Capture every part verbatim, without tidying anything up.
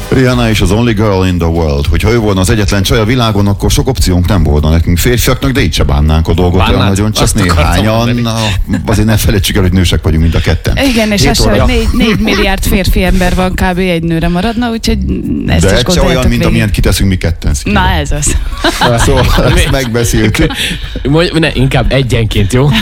Rihanna is az Only Girl in the World. Hogyha ő volna az egyetlen csaj a világon, akkor sok opciónk nem volna nekünk férfiaknak, de így se bánnánk a dolgot olyan nagyon, csak néhányan. Na, azért ne felejtsük el, hogy nősek vagyunk mind a ketten. Igen, és az, hogy négy, négy milliárd férfi ember van, kb. Egy nőre maradna, úgyhogy ezt de is ez se olyan, mint amilyet kiteszünk mi ketten. Na ez az. Szóval ezt megbeszéltük. Ne, inkább egyenként, jó?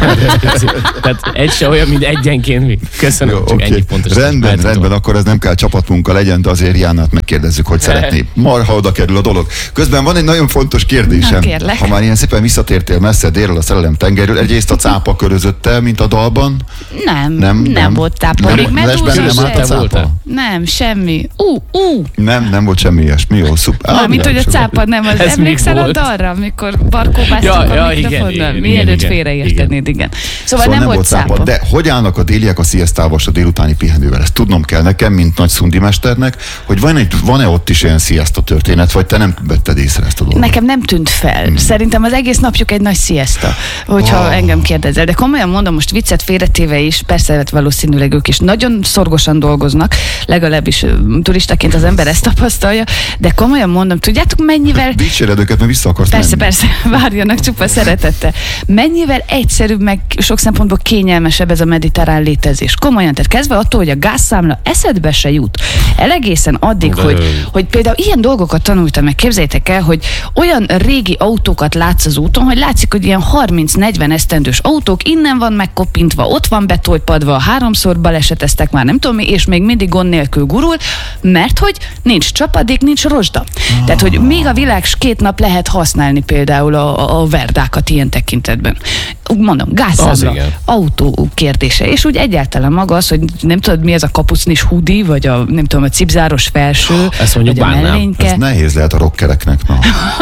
Tehát egy se olyan, mint egyenként mi. Köszönöm, jó, csak okay. Ennyi pontos. Rendben, rendben, akkor ez nem kell csapatmunka legyen, de azért Riannát megkérdezzük, hogy szeretné. Marha oda kerül a dolog. Közben van egy nagyon fontos kérdésem. Na, ha már ilyen szépen visszatértél messze délről a szerelem tengerről, egyrészt a cápa körözötte, mint a dalban? Nem, nem, nem, nem volt cápa. Nem, nem, nem állt a cápa? Nem, semmi. Ú, uh, ú. Uh. Nem, nem volt semmi ilyesmi. Jó, szuper. Mármint, hogy a cápa nem az. Ez emlékszel a dalra, amikor barkóbáztunk ja, a ja, mikrofonnal? Mielőtt félreértenéd, igen. Szóval, szóval nem, nem volt cápa. cápa. De hogy állnak a déliek a sziasztával, a délutáni pihenővel? Ezt tudnom kell nekem, mint nagy szundimesternek, hogy van egy, van-e ott is ilyen sziaszta történet, vagy te nem vetted észre ezt a dolgot? Nekem nem tűnt fel. Hmm. Szerintem az egész napjuk egy nagy sziaszta, hogyha oh. engem kérdezel. De komolyan mondom, most viccet félretéve is, persze valószínűleg ők is nagyon szorgosan dolgoznak, legalábbis turistaként az ember ezt tapasztalja, de komolyan mondom, tudjátok mennyivel... Dicséred őket, mert vissza akarsz Persze, menni. persze, várjanak csupa szeretettel. Mennyivel egyszerűbb, meg sok szempontból kényelmesebb ez a mediterrán létezés. Komolyan, tehát kezdve attól, hogy a gázszámla eszedbe se jut. Elegészen addig, hogy, hogy például ilyen dolgokat tanultam meg, képzeljétek el, hogy olyan régi autókat látsz az úton, hogy látszik, hogy ilyen harminc-negyven esztendős autók innen van megkoppintva, ott van betolpadva, háromszor baleseteztek már, nem tudom mi, és még mindig gond nélkül gurul, mert hogy nincs csapadék, nincs rozsda. Ah. Tehát, hogy még a világ két nap lehet használni például a, a verdákat ilyen tekintetben. Mondom, gázszámla, autó kérdése, és úgy egyáltalán maga az, hogy nem tudod, mi ez a kapucnis hudi, vagy a nem tudom, a cipzáros felső, ezt mondjuk vagy a mellényke. Ez nehéz lehet a rockereknek, na.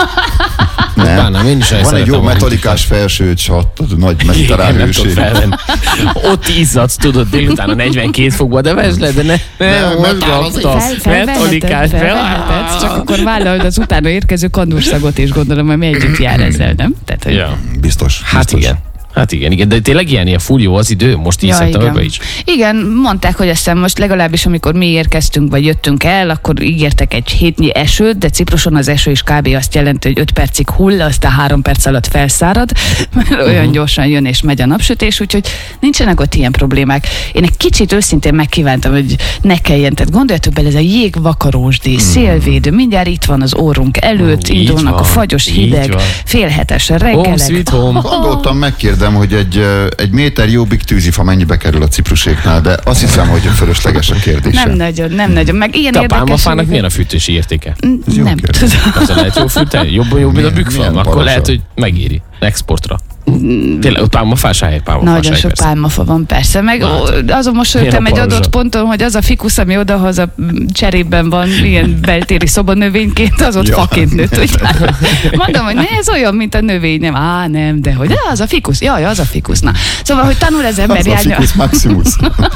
Nem. Bánnám, én is van egy jó metalikás felső csat, nagy mediterrán hőség. Ott izzadsz, tudod, délután a negyvenkét fokba, de vesd le, de ne, ne, ne most raktasz. Metalikás felveheted, csak akkor vállalod az utána érkező kandúrszagot is, gondolom, hogy mi együtt jár ezzel, nem? Tehát, hogy... ja. Biztos. Hát biztos. igen. Hát igen, igen, de tényleg ilyen, ilyen full jó az idő, most így ja, szeptemberben is. Igen, mondták, hogy aztán most legalábbis, amikor mi érkeztünk, vagy jöttünk el, akkor ígértek egy hétnyi esőt, de Cipruson az eső is kb. Azt jelenti, hogy öt percig hull, aztán három perc alatt felszárad, mert olyan uh-huh. gyorsan jön és megy a napsütés, úgyhogy nincsenek ott ilyen problémák. Én egy kicsit őszintén megkívántam, hogy ne kelljen, tehát gondoljatok bele, ez a jégvakarósdi, uh-huh. szélvédő, mindjárt itt van az orrunk előtt, uh, indulnak van, a fagyos hideg, félhetes reggelek. Gondoltam, megkérdem, hogy egy, egy méter jobbik tűzifa mennyibe kerül a cipruséknál, de azt hiszem, hogy a fölösleges a kérdés. Nem nagyon, nem nagyon. Meg ilyen te érdekes... a pálmafának milyen a fűtési értéke? Nem tudom. Az lehet jó fűteni? Jobban jobb, mint a bükkfalm? Akkor lehet, hogy megéri exportra. Tényleg, ott pálmafás helyett pálmafás. Nagyon sok persze. Pálmafa van, persze. Meg hát, azon mosolyogtam egy adott ponton, hogy az a fikusz, ami odahaza cserében van, ilyen beltéri szobanövényként, az ott ja. faként nőtt. Mondom, hogy ne, ez olyan, mint a növény. Nem, á, nem, de hogy az a fikusz. Jaj, az a fikusz. Na. Szóval, hogy tanul az ember az járja. A fikusz maximus.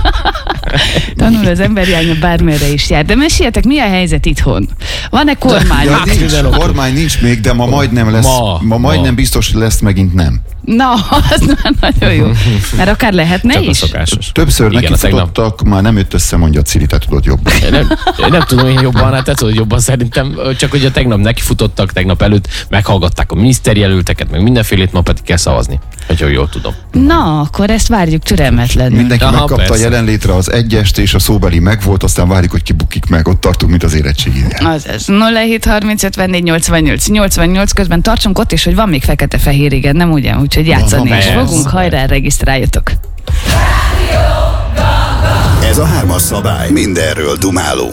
Tanul az ember járja, bármerre is jár. De meséljetek, mi a helyzet itthon? Van-e kormány? Ja, nincs, a kormány nincs még, de ma majdnem lesz. Ma, ma majdnem ma. biztos lesz megint nem. Na, az már nagyon jó. Mert akár lehetne csak is. Többször neki futottak, már nem jött össze, mondja a Ciri, te tudod jobban. Én nem, én nem tudom, én jobban, hát te tudod jobban szerintem, csak hogy a tegnap neki futottak, tegnap előtt meghallgatták a miniszterjelölteket, meg mindenfélét, ma pedig kell szavazni. Hogyha jól tudom. Na, akkor ezt várjuk türelmetlenül. Mindenki aha, megkapta persze. a jelenlétre az egyest, és a szóbeli megvolt, aztán várjuk, hogy kibukik meg, ott tartunk, mint az érettségére. Az ez. nulla hét harminc ötvennégy nyolcvannyolc nyolcvannyolc közben tartsunk ott is, hogy van még fekete-fehér, igen, nem ugye? Úgyhogy játszani is fogunk, hajrá, regisztráljatok. Ez a hármas szabály. Mindenről dumálunk.